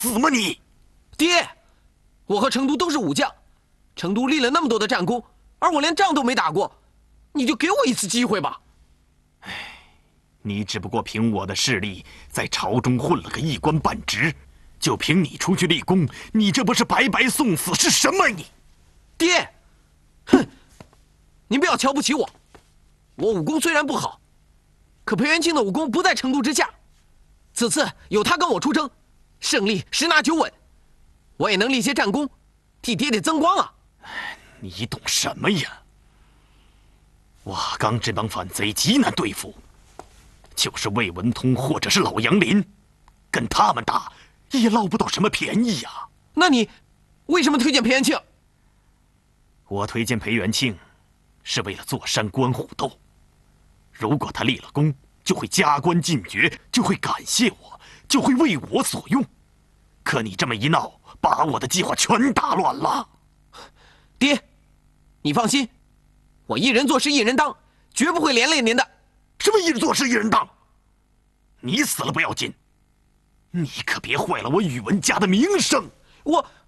死吗你？ 爹，我和成都都是武将，成都立了那么多的战功，而我连仗都没打过，你就给我一次机会吧。 你只不过凭我的势力在朝中混了个一官半职，就凭你出去立功，你这不是白白送死是什么你？ 爹，哼，您不要瞧不起我，我武功虽然不好，可裴元庆的武功不在成都之下。此次有他跟我出征，胜利十拿九稳，我也能立些战功，替爹爹增光啊！ 你懂什么呀？瓦岗这帮反贼极难对付，就是魏文通或者是老杨林，跟他们打也捞不到什么便宜呀。 那你为什么推荐裴元庆？ 我推荐裴元庆，是为了坐山观虎斗。如果他立了功，就会加官进爵，就会感谢我，就会为我所用。可你这么一闹，把我的计划全打乱了。 爹，你放心，我一人做事一人当，绝不会连累您的。 什么一人做事一人当？你死了不要紧，你可别坏了我宇文家的名声。 我